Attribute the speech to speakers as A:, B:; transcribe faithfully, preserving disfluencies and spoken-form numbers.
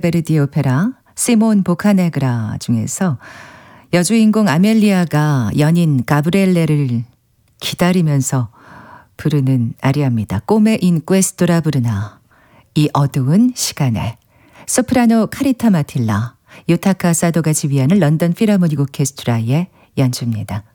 A: 베르디 오페라 시몬 보카네그라 중에서 여주인공 아멜리아가 연인 가브리엘레를 기다리면서 부르는 아리아입니다. Come in questo la bruna. 이 어두운 시간에. 소프라노 카리타 마틸라, 유타카 사도가 지휘하는 런던 필하모닉 오케스트라의 연주입니다.